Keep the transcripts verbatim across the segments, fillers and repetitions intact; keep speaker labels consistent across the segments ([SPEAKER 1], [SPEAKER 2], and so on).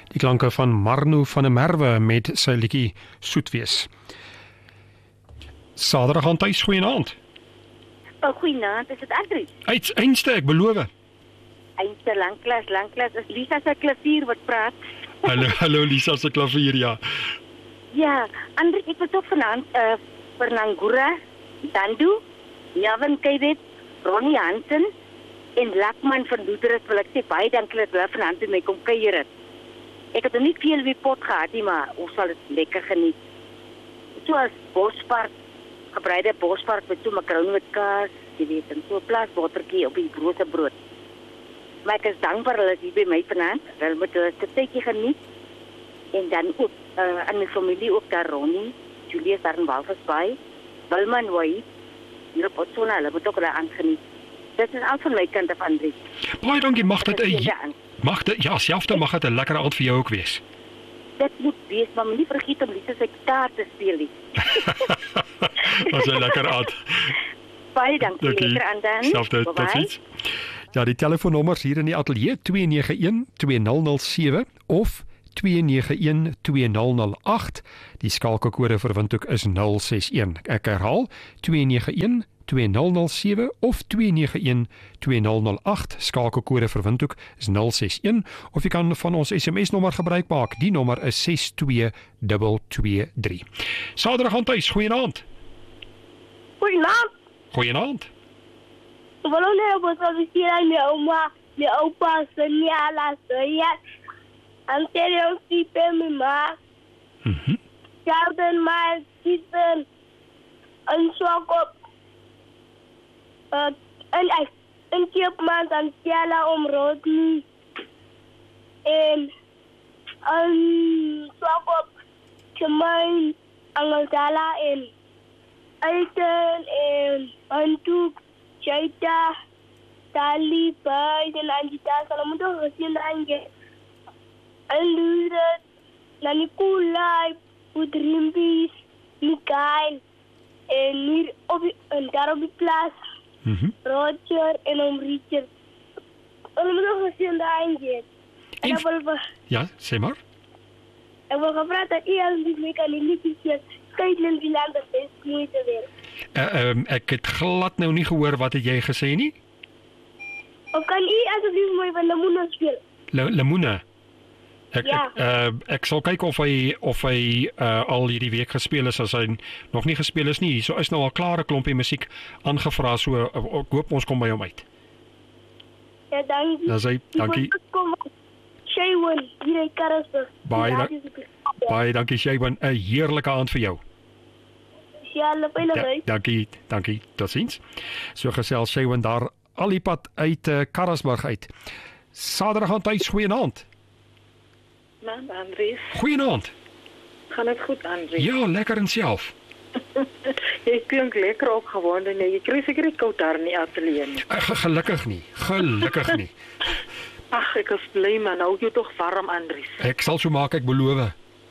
[SPEAKER 1] Die klanke van Marno van der Merwe met sy liedjie Soetwees. Saterdag aan tuis, goeienaand.
[SPEAKER 2] Oh, goeienaand, is dit Andries?
[SPEAKER 1] Uiteinste, ek beloof.
[SPEAKER 2] Eindste, langklas, langklas, is Lisa se klavier wat praat.
[SPEAKER 1] Hallo, hallo Lisa se klavier, ja.
[SPEAKER 2] Ja, Andries, ek was ook vanaand uh, vir Nangura, Dandu, Javin Keiwet, Ronnie Hansen en Lakman van Loederik, wil ek sê baie dankie dat hulle vanaand met my kom kuier het. Ek het er nie veel wie pot gehad nie, maar ons sal het lekker geniet. Soos Bospark, gebreide Bospark met so makaroni met kaas, jy weet, en so 'n plaasbottertjie op die broodse brood. Maar ek is dankbaar hulle is hier by my vanaand, hulle moet hulle tydjie geniet. En dan ook, uh, aan my familie ook daar Ronnie, Julius daar in Walvisbaai, Wilma en Wahid, hier op Otsona, hulle moet ook hulle aangeniet. Dit is al van my kant af, Andries.
[SPEAKER 1] Baie dankie, mag dit 'n mag dit ja, selfde mag dit 'n lekker aand vir jou ook wees.
[SPEAKER 2] Dit moet wees, maar moenie vergeet om Lisa se gitaar te speel nie.
[SPEAKER 1] Wat 'n lekker aand.
[SPEAKER 2] Baie dankie, okay. Lekker aan dan.
[SPEAKER 1] Selfde, totsiens. Ja, die telefoonnommers hier in die ateljee twee nege een twee nul nul sewe of twee nege een twee nul nul agt. Die skakelkode vir Windhoek is nul ses een. Ek herhaal twee nege een twee nul nul sewe of twee nege een twee nul nul agt. Skakelkode vir Windhoek is nul ses een of jy kan van ons S M S nommer gebruik maak. Die nommer is ses twee twee twee drie. Saterdag aan tuis, goeienaand.
[SPEAKER 3] Goeienaand.
[SPEAKER 1] Goeienaand.
[SPEAKER 3] Waarom nee, op ons visir aan my ouma, my oupa, Sonia, la Sonia. Anterior si pe mi ma.
[SPEAKER 1] Mhm.
[SPEAKER 3] Jordan maar Stephen. En swak op. Uh, en ek en Chipman dan Stella om Rodney. En en swak op Chamain Angaldala en Aiden en Antuk Chaita Tali Pai dan Anjita salamu to hasil ange. Alura Nanikula Pudrimbis Mikael en hier op en daar op die plaas
[SPEAKER 1] mm-hmm.
[SPEAKER 3] Roger en om Richard. Hulle moet nog gesien daai gee. En ek wil
[SPEAKER 1] ja, sê maar.
[SPEAKER 3] Ek wil gevra dat u al die week aan die liedjies Skeitlin die land het is moeite weer.
[SPEAKER 1] Uh, um, ek het glad nou nie gehoor wat het jy gesê nie?
[SPEAKER 3] Of kan u asseblief mooi van Lemoene speel?
[SPEAKER 1] Le Lemoene. Ek
[SPEAKER 3] ja.
[SPEAKER 1] ek, uh, ek sal kyk of hy of hy uh, al hierdie week gespeel is as hy nog nie gespeel is nie. So is nou al klare klompie musiek aangevra, so uh, ek hoop ons kom by hom uit.
[SPEAKER 3] Ja, dankie.
[SPEAKER 1] Dis hy, dankie.
[SPEAKER 3] Shaywin, hier in Karasburg.
[SPEAKER 1] Baie, da baie dankie Shaywin, 'n heerlike aand vir jou.
[SPEAKER 3] Ja, lekker
[SPEAKER 1] da dankie, dankie. Totsiens. So gesels Shaywin daar al die pad uit uh, Karasburg uit. Saterdag aan tuis, goeienaand.
[SPEAKER 4] Naam Andries.
[SPEAKER 1] Goeienaand.
[SPEAKER 4] Gaan dit goed, Andries?
[SPEAKER 1] Ja, lekker en self.
[SPEAKER 4] Jy klink lekker opgewonde, nee, jy kry seker nie koud daar in die ateljee nie.
[SPEAKER 1] Uh, gelukkig nie, gelukkig nie.
[SPEAKER 4] Ag, ek is bly man, hou jy tog warm, Andries.
[SPEAKER 1] Ek sal so maak, ek beloof.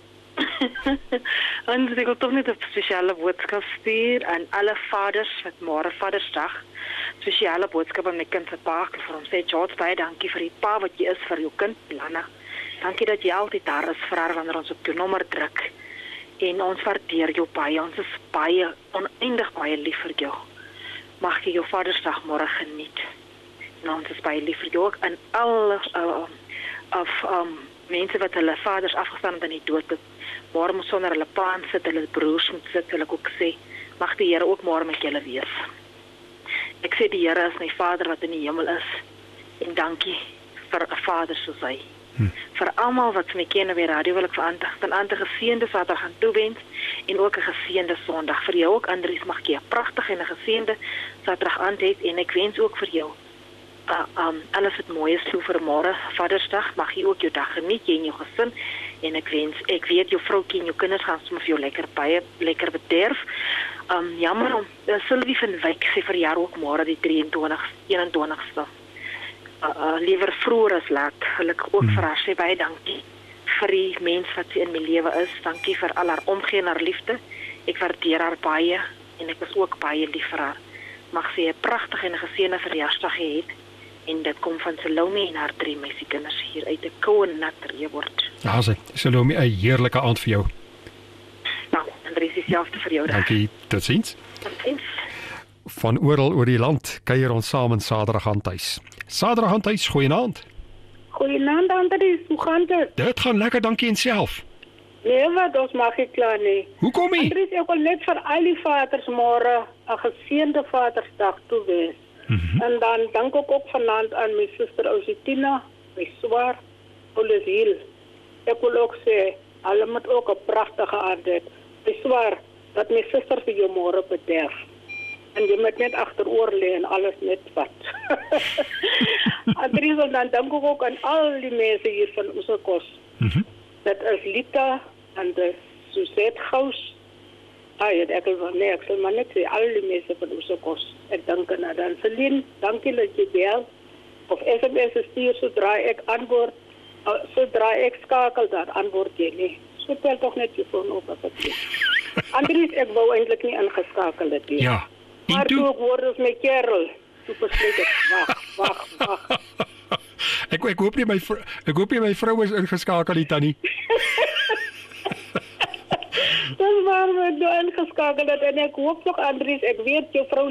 [SPEAKER 4] Andries, ek wil toch net 'n spesiale boodskap stuur aan alle vaders met môre Vadersdag. Spesiale boodskap aan my kind se pa, vir hom sê George, baie dankie vir die pa wat jy is vir jou kind, Lana. Dankie dat jy altyd daar is vir haar wanneer ons op jou nommer druk. En ons waardeer jou baie, ons is baie, oneindig baie lief vir jou. Mag jy jou Vadersdag môre geniet. En ons is baie lief vir jou ook en alle uh, of um, mense wat hulle vaders afgestaan het in die dood het. Môre moet sonder hulle pa sit, hulle broers moet sit, wil ek ook sê. Mag die Here ook môre met julle wees. Ek sê die Here is my Vader wat in die hemel is. En dankie vir 'n vader soos hy. Hm. Vir almal wat my ken op die radio wil ek vir aan te geseënde Saterdag gaan toewens en ook 'n geseënde Sondag vir jou ook Andries, mag jy 'n pragtige en 'n geseënde Saterdag aand hê en ek wens ook vir jou uh, um, alles wat mooi is toe vir môre Vadersdag, mag jy ook jou dag geniet jy en jou gesin en ek wens ek weet jou vroukie en jou kinders gaan sommer vir jou lekker baie lekker bederf. Um jammer om uh, Sylvie van Wyk sê vir jaar ook môre die drie en twintig eenentwintigste. Uh, uh, liewer vroeër as laat. Wil ek ook hmm. vir haar sê baie dankie vir die mens wat sy in my lewe is. Dankie vir al haar omgee en haar liefde. Ek waardeer haar baie en ek is ook baie lief vir haar. Mag sy 'n pragtige en geseënde verjaarsdag hê en dit kom van Salome en haar drie meisiekinders hier uit 'n koue nat reëword.
[SPEAKER 1] Ja, sy, Salome, 'n heerlike aand vir jou.
[SPEAKER 4] Nou, Andries, dieselfde vir jou.
[SPEAKER 1] Dankie, totsiens.
[SPEAKER 4] Totsiens.
[SPEAKER 1] Van oral oor die land kuier ons saam in Saterdag aan tuis. Saterdag aan tuis, goeienaand.
[SPEAKER 5] Goeienaand, Andries, hoe gaan dit?
[SPEAKER 1] Dit gaan lekker, dankie en self.
[SPEAKER 5] Nee, wat, ons mag nie klaar nie.
[SPEAKER 1] Hoekom nie?
[SPEAKER 5] Andries, ek wil net vir al die vaders môre 'n geseënde Vadersdag toewens.
[SPEAKER 1] Mm-hmm.
[SPEAKER 5] En dan dank ek ook vanaand aan my suster Ositina, my swaar, Olesiel. Ek wil ook sê, hulle moet ook 'n pragtige aand hê. My swaar, dat my suster vir jou môre bederf. En jy moet net agteroor lê en alles net vat. Andries, en dan dank ek ook aan al die mense hier van ons kos.
[SPEAKER 1] Mm-hmm.
[SPEAKER 5] Dat is Lita en de Suzette Gous. Ai, ek wil nee, ek sal maar net sê al die mense van ons kos. Ek dank aan dan Celine, dankie dat jy bel. Of S M S stuur sodra ek antwoord, sodra ek skakel dan antwoord jy nie. So tel tog net jy foon op as ek. Andries, ek wou eintlik nie ingeskakel het nie.
[SPEAKER 1] Ja.
[SPEAKER 5] Maar toe ek hoor ons my kerel, toe besluit ek, wag, wag, wag.
[SPEAKER 1] Ek ek hoop nie my vrou, ek hoop nie my vrou is ingeskakel nie, Tannie.
[SPEAKER 5] Dis waar my nou ingeskakel het en ek hoop nog Andries, ek weet jou vrou